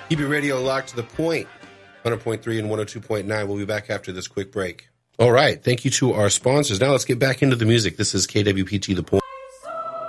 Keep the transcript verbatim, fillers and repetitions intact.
Keep your radio locked to the point. one hundred point three and one oh two point nine. We'll be back after this quick break. All right. Thank you to our sponsors. Now let's get back into the music. This is K W P T The Point.